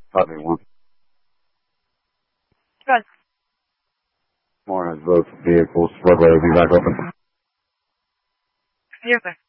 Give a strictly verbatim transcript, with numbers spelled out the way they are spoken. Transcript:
Putney one. Good. Morning, both vehicles. Roadway will be back open. You're good.